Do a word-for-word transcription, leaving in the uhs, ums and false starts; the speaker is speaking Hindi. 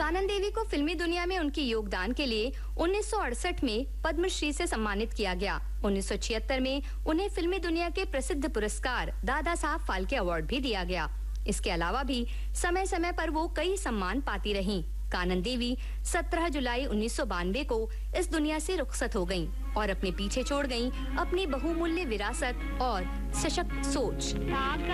कानन देवी को फिल्मी दुनिया में उनके योगदान के लिए उन्नीस सौ अड़सठ में पद्मश्री से सम्मानित किया गया। उन्नीस सौ छिहत्तर में उन्हें फिल्मी दुनिया के प्रसिद्ध पुरस्कार दादा साहब फाल्के अवार्ड भी दिया गया। इसके अलावा भी समय समय पर वो कई सम्मान पाती रहीं। कानन देवी सत्रह जुलाई उन्नीस सौ बानवे को इस दुनिया से रुखसत हो गईं और अपने पीछे छोड़ गईं अपनी बहुमूल्य विरासत और सशक्त सोच।